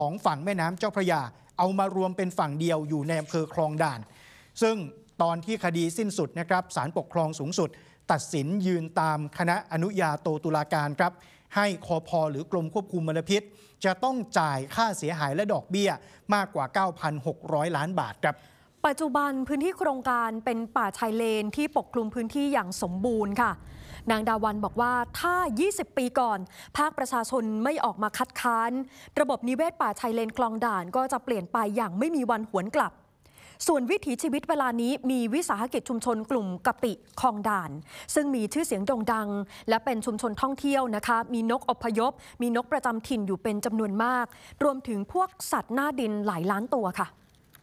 ของฝั่งแม่น้ำเจ้าพระยาเอามารวมเป็นฝั่งเดียวอยู่ในอำเภอคลองด่านซึ่งตอนที่คดีสิ้นสุดนะครับศาลปกครองสูงสุดตัดสินยืนตามคณะอนุญาโตตุลาการครับให้คพ.หรือกรมควบคุมมลพิษจะต้องจ่ายค่าเสียหายและดอกเบี้ยมากกว่า 9,600 ล้านบาทครับปัจจุบันพื้นที่โครงการเป็นป่าชายเลนที่ปกคลุมพื้นที่อย่างสมบูรณ์ค่ะนางดาวันบอกว่าถ้า 20 ปีก่อนภาคประชาชนไม่ออกมาคัดค้านระบบนิเวศป่าชายเลนคลองด่านก็จะเปลี่ยนไปอย่างไม่มีวันหวนกลับส่วนวิถีชีวิตเวลานี้มีวิสาหกิจชุมชนกลุ่มกะปิคลองด่านซึ่งมีชื่อเสียงโด่งดังและเป็นชุมชนท่องเที่ยวนะคะมีนกอพยพมีนกประจำถิ่นอยู่เป็นจำนวนมากรวมถึงพวกสัตว์หน้าดินหลายล้านตัวค่ะ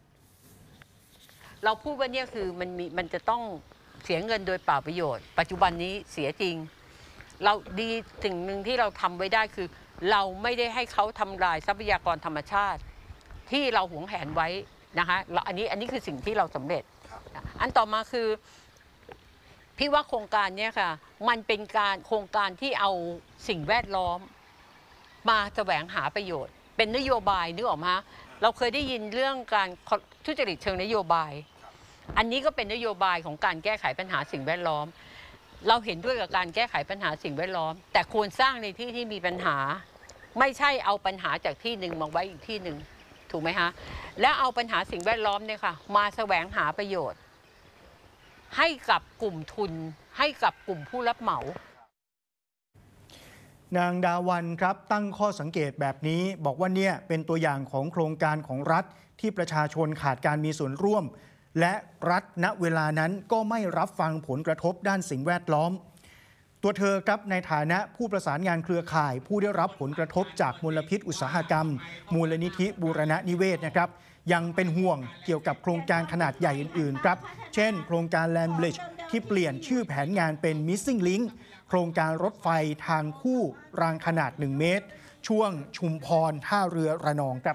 เราพูดว่าเนี่ยคือมันจะต้องเสียเงินโดยเปล่าประโยชน์ปัจจุบันนี้เสียจริงเราดีสิ่งหนึ่งที่เราทำไว้ได้คือเราไม่ได้ให้เขาทำลายทรัพยากรธรรมชาติที่เราหวงแหนไว้นะคะอันนี้คือสิ่งที่เราสำเร็จอันต่อมาคือพี่ว่าโครงการนี้ค่ะมันเป็นโครงการที่เอาสิ่งแวดล้อมมาแสวงหาประโยชน์เป็นนโยบายนึกออกไหมเราเคยได้ยินเรื่องการทุจริตเชิงนโยบายอันนี้ก็เป็นนโยบายของการแก้ไขปัญหาสิ่งแวดล้อมเราเห็นด้วยกับการแก้ไขปัญหาสิ่งแวดล้อมแต่ควรสร้างในที่ที่มีปัญหาไม่ใช่เอาปัญหาจากที่หนึ่งมาไว้อีกที่หนึ่งถูกไหมคะและเอาปัญหาสิ่งแวดล้อมเนี่ยค่ะมาแสวงหาประโยชน์ให้กับกลุ่มทุนให้กับกลุ่มผู้รับเหมานางดาวันครับตั้งข้อสังเกตแบบนี้บอกว่าเนี่ยเป็นตัวอย่างของโครงการของรัฐที่ประชาชนขาดการมีส่วนร่วมและรัฐณเวลานั้นก็ไม่รับฟังผลกระทบด้านสิ่งแวดล้อมตัวเธอครับในฐานะผู้ประสานงานเครือข่ายผู้ได้รับผลกระทบจากมลพิษอุตสาหกรรมมูลนิธิบูรณนิเวศนะครับยังเป็นห่วงเกี่ยวกับโครงการขนาดใหญ่อื่นๆครับเช่นโครงการ Land Bridge ที่เปลี่ยนชื่อแผนงานเป็น Missing Link โครงการรถไฟทางคู่รางขนาด1 เมตรช่วงชุมพรท่าเรือระนองครับ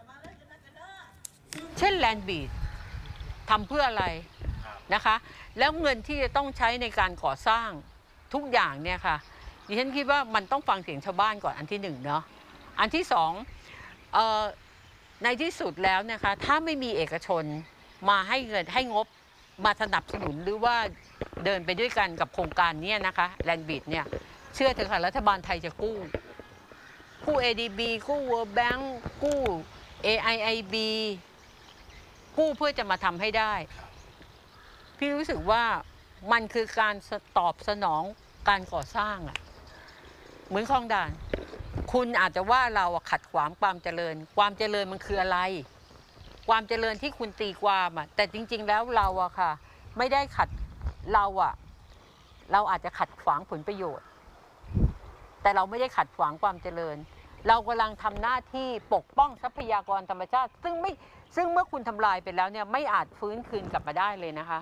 เช่น Land Bridge ทำเพื่ออะไรนะคะแล้วเงินที่จะต้องใช้ในการก่อสร้างทุกอย่างเนี่ยค่ะดิฉันคิดว่ามันต้องฟังเสียงชาวบ้านก่อนอันที่หนึ่งเนาะอันที่สองในที่สุดแล้วนะคะถ้าไม่มีเอกชนมาให้เงินให้งบมาสนับสนุนหรือว่าเดินไปด้วยกันกับโครงการนี้นะคะแลนด์บริดจ์เนี่ยเชื่อเถอะค่ะรัฐบาลไทยจะกู้ ADB กู้ World Bank กู้ AIIB กู้เพื่อจะมาทำให้ได้พี่รู้สึกว่ามันคือการตอบสนองการก่อสร้างอะเหมือนคลองด่านคุณอาจจะว่าเราขัดขวางความเจริญมันคืออะไรความเจริญที่คุณตีความอะแต่จริงๆแล้วเราอะค่ะไม่ได้ขัดเราอาจจะขัดขวางผลประโยชน์แต่เราไม่ได้ขัดขวางความเจริญเรากำลังทำหน้าที่ปกป้องทรัพยากรธรรมชาติซึ่งเมื่อคุณทำลายไปแล้วเนี่ยไม่อาจฟื้นคืนกลับมาได้เลยนะคะ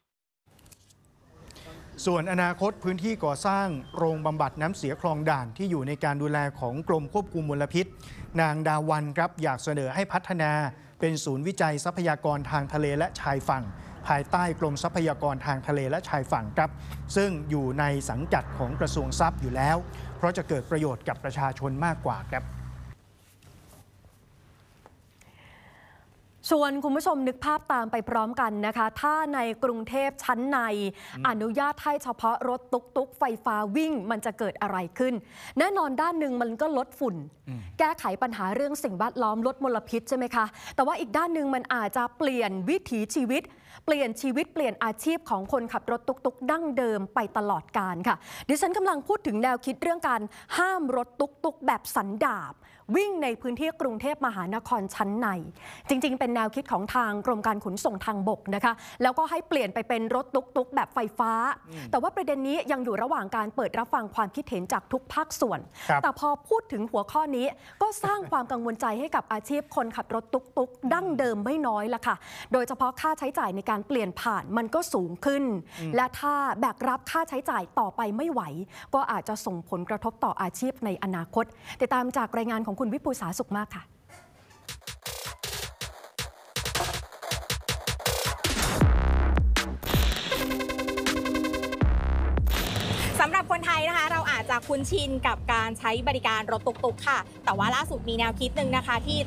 ส่วนอนาคตพื้นที่ก่อสร้างโรงบำบัดน้ำเสียคลองด่านที่อยู่ในการดูแลของกรมควบคุมมลพิษนางดาวันครับอยากเสนอให้พัฒนาเป็นศูนย์วิจัยทรัพยากรทางทะเลและชายฝั่งภายใต้กรมทรัพยากรทางทะเลและชายฝั่งครับซึ่งอยู่ในสังกัดของกระทรวงทรัพย์อยู่แล้วเพราะจะเกิดประโยชน์กับประชาชนมากกว่าครับชวนคุณผู้ชมนึกภาพตามไปพร้อมกันนะคะถ้าในกรุงเทพชั้นในอนุญาตให้เฉพาะรถตุ๊กไฟฟ้าวิ่งมันจะเกิดอะไรขึ้นแน่นอนด้านหนึ่งมันก็ลดฝุ่นแก้ไขปัญหาเรื่องสิ่งแวดล้อมลดมลพิษใช่ไหมคะแต่ว่าอีกด้านหนึ่งมันอาจจะเปลี่ยนวิถีชีวิตเปลี่ยนอาชีพของคนขับรถตุ๊กดั้งเดิมไปตลอดกาลค่ะดิฉันกำลังพูดถึงแนวคิดเรื่องการห้ามรถตุ๊กแบบสันดาปวิ่งในพื้นที่กรุงเทพมหานครชั้นในจริงๆเป็นแนวคิดของทางกรมการขนส่งทางบกนะคะแล้วก็ให้เปลี่ยนไปเป็นรถตุ๊กแบบไฟฟ้าแต่ว่าประเด็นนี้ยังอยู่ระหว่างการเปิดรับฟังความคิดเห็นจากทุกภาคส่วนแต่พอพูดถึงหัวข้อนี้ก็สร้างความกังวลใจให้กับอาชีพคนขับรถตุ๊กดั้งเดิมไม่น้อยละค่ะโดยเฉพาะค่าใช้จ่ายในการเปลี่ยนผ่านมันก็สูงขึ้นและถ้าแบกรับค่าใช้จ่ายต่อไปไม่ไหวก็อาจจะส่งผลกระทบต่ออาชีพในอนาคตติดตามจากรายงานของคุณวิภูษาสุขมากค่ะสำหรับคนไทยนะคะเราอาจจะคุ้นชินกับการใช้บริการรถตุกๆค่ะแต่ว่าล่าสุดมีแนวคิดหนึ่งนะคะที่